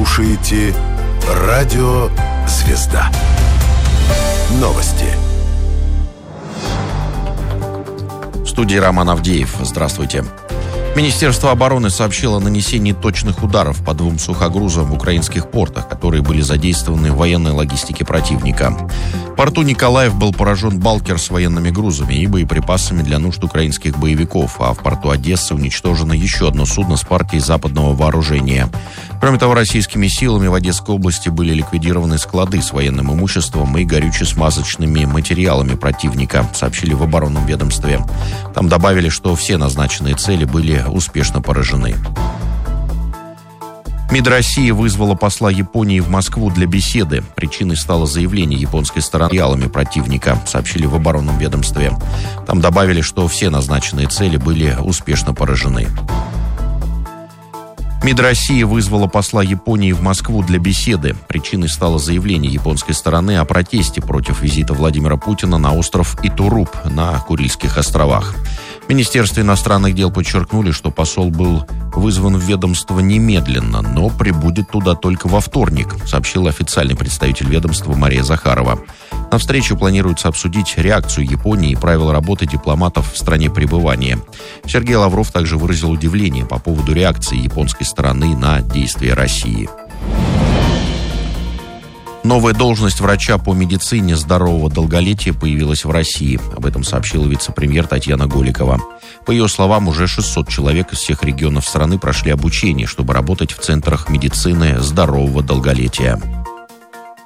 Слушаете радио «Звезда». Новости. В студии Роман Авдеев. Здравствуйте. Министерство обороны сообщило о нанесении точных ударов по 2 сухогрузам в украинских портах, которые были задействованы в военной логистике противника. В порту Николаев был поражен «Балкер» с военными грузами и боеприпасами для нужд украинских боевиков, а в порту Одессы уничтожено еще одно судно с партией западного вооружения. Кроме того, российскими силами в Одесской области были ликвидированы склады с военным имуществом и горюче-смазочными материалами противника, сообщили в оборонном ведомстве. Там добавили, что все назначенные цели были успешно поражены. МИД России вызвала посла Японии в Москву для беседы. Причиной стало заявление японской стороны материалами противника, сообщили в оборонном ведомстве. Там добавили, что все назначенные цели были успешно поражены. МИД России вызвала посла Японии в Москву для беседы. Причиной стало заявление японской стороны о протесте против визита Владимира Путина на остров Итуруп на Курильских островах. В Министерстве иностранных дел подчеркнули, что посол был вызван в ведомство немедленно, но прибудет туда только во вторник, сообщил официальный представитель ведомства Мария Захарова. На встречу планируется обсудить реакцию Японии и правила работы дипломатов в стране пребывания. Сергей Лавров также выразил удивление по поводу реакции японской стороны на действия России. Новая должность врача по медицине здорового долголетия появилась в России. Об этом сообщила вице-премьер Татьяна Голикова. По ее словам, уже 600 человек из всех регионов страны прошли обучение, чтобы работать в центрах медицины здорового долголетия.